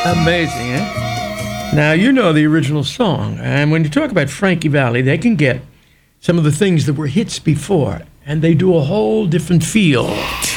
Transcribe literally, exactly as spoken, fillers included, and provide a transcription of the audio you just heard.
Amazing, eh? Now, you know the original song, and when you talk about Frankie Valli, they can get some of the things that were hits before, and they do a whole different feel.